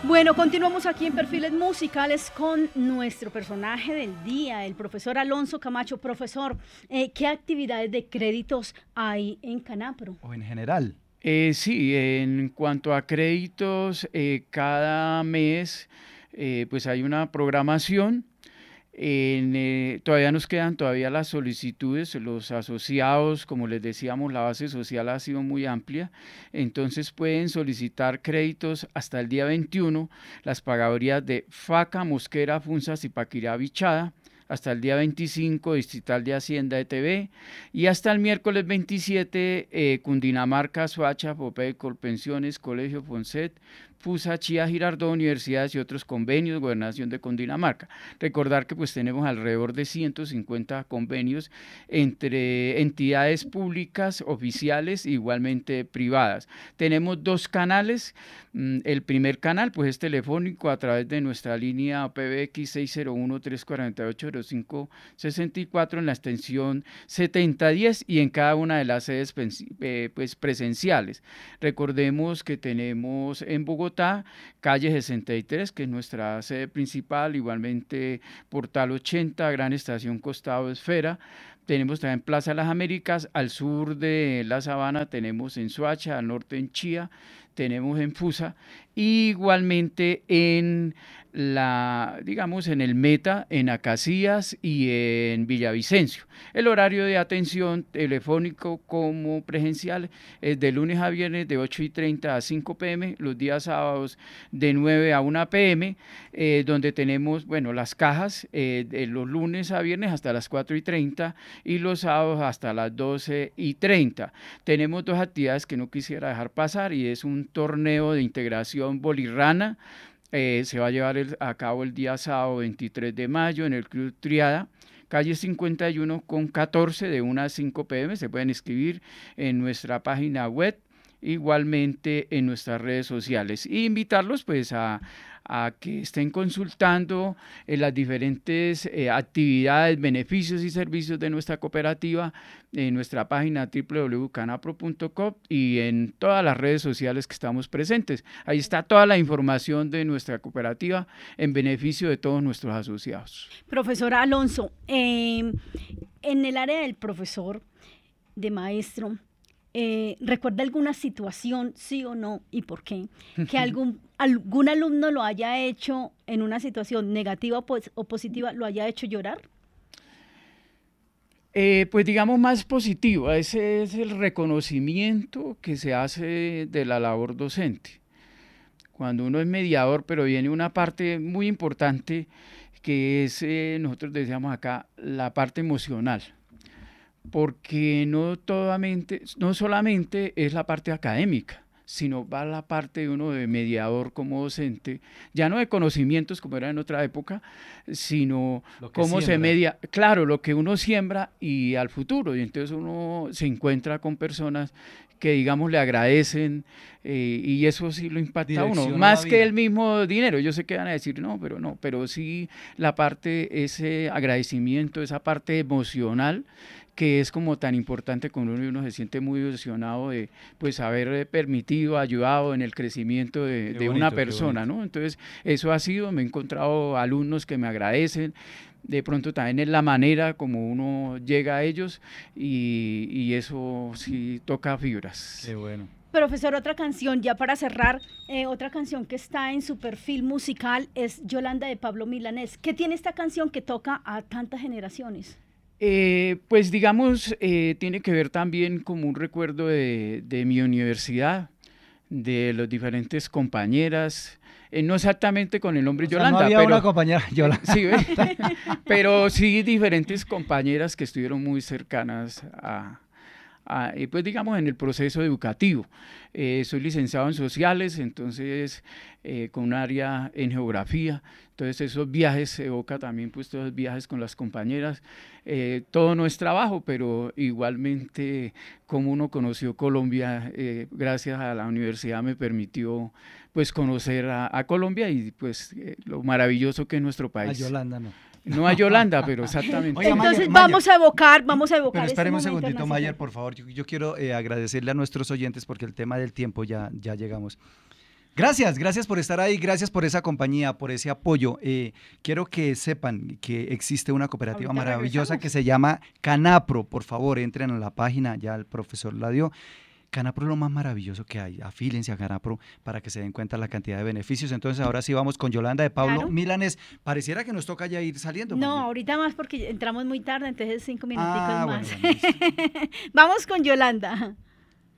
Bueno, continuamos aquí en Perfiles Musicales con nuestro personaje del día, el profesor Alonso Camacho. Profesor, ¿qué actividades de créditos hay en Canapro? ¿O en general? Sí, en cuanto a créditos, cada mes pues hay una programación. Todavía nos quedan todavía las solicitudes, los asociados, como les decíamos, la base social ha sido muy amplia, entonces pueden solicitar créditos hasta el día 21, las pagadorías de Faca, Mosquera, Funza, Zipaquirá, Bichada, hasta el día 25, Distrital de Hacienda de TV, y hasta el miércoles 27, Cundinamarca, Soacha, Popey, Colpensiones, Colegio Fonset, FUSA, Chía, Girardot, universidades y otros convenios, Gobernación de Cundinamarca. Recordar que pues tenemos alrededor de 150 convenios entre entidades públicas, oficiales e igualmente privadas. Tenemos 2 canales. El primer canal pues es telefónico a través de nuestra línea PBX 601-348-0564 en la extensión 7010 y en cada una de las sedes pues presenciales. Recordemos que tenemos en Bogotá calle 63, que es nuestra sede principal, igualmente Portal 80, Gran Estación Costado Esfera. Tenemos también Plaza de las Américas, al sur de la Sabana tenemos en Soacha, al norte en Chía, tenemos en Fusa, igualmente en digamos en el Meta, en Acacías y en Villavicencio. El horario de atención telefónico como presencial es de lunes a viernes de 8:30 a 5 p.m., los días sábados de 9 a 1 p.m., donde tenemos, bueno, las cajas de los lunes a viernes hasta las 4:30 y los sábados hasta las 12:30. Tenemos 2 actividades que no quisiera dejar pasar y es un torneo de integración bolirrana. Se va a llevar a cabo el día sábado 23 de mayo en el Club Triada, calle 51 con 14 de 1 a 5 p.m. Se pueden inscribir en nuestra página web, igualmente en nuestras redes sociales. E invitarlos pues a que estén consultando las diferentes actividades, beneficios y servicios de nuestra cooperativa en nuestra página www.canapro.com y en todas las redes sociales que estamos presentes. Ahí está toda la información de nuestra cooperativa en beneficio de todos nuestros asociados. Profesor Alonso, en el área del profesor, de maestro, ¿recuerda alguna situación, sí o no, y por qué, que algún alumno lo haya hecho en una situación negativa o positiva, lo haya hecho llorar? Pues digamos más positivo, ese es el reconocimiento que se hace de la labor docente. Cuando uno es mediador, pero viene una parte muy importante que es, nosotros decíamos acá, la parte emocional. Porque no solamente es la parte académica, sino va la parte de uno de mediador como docente, ya no de conocimientos como era en otra época, sino cómo se media, claro, lo que uno siembra y al futuro, y entonces uno se encuentra con personas que digamos le agradecen y eso sí lo impacta a uno, más que el mismo dinero. Yo sé que van a decir no, pero sí la parte, ese agradecimiento, esa parte emocional que es como tan importante con uno se siente muy emocionado de pues haber permitido, ayudado en el crecimiento de una persona, ¿no? Entonces eso ha sido, me he encontrado alumnos que me agradecen, de pronto también es la manera como uno llega a ellos y eso sí toca fibras. Qué bueno. Profesor, otra canción, ya para cerrar, otra canción que está en su perfil musical es Yolanda de Pablo Milanés. ¿Qué tiene esta canción que toca a tantas generaciones? Pues digamos, tiene que ver también como un recuerdo de mi universidad, de las diferentes compañeras, no exactamente con el nombre Yolanda. No había una compañera Yolanda. Sí, pero sí diferentes compañeras que estuvieron muy cercanas pues digamos en el proceso educativo. Soy licenciado en sociales, entonces con un área en geografía, entonces esos viajes se evoca también pues todos los viajes con las compañeras, todo no es trabajo, pero igualmente como uno conoció Colombia, gracias a la universidad me permitió pues conocer a Colombia y pues lo maravilloso que es nuestro país. A Yolanda no. No a Yolanda, pero exactamente. Oiga, entonces vamos a evocar. Pero espéreme un segundito, Mayer, por favor. Yo quiero agradecerle a nuestros oyentes porque el tema del tiempo ya llegamos. Gracias por estar ahí, gracias por esa compañía, por ese apoyo. Quiero que sepan que existe una cooperativa Ahorita maravillosa regresamos. que se llama Canapro. Por favor, entren a la página, ya el profesor la dio. Canapro es lo más maravilloso que hay. Afílense a Canapro para que se den cuenta la cantidad de beneficios. Entonces, ahora sí vamos con Yolanda de Pablo Claro. Milanés. Pareciera que nos toca ya ir saliendo. No, Maggie. ahorita más porque entramos muy tarde, entonces 5 minuticos Ah, más. bueno, listo. Vamos con Yolanda.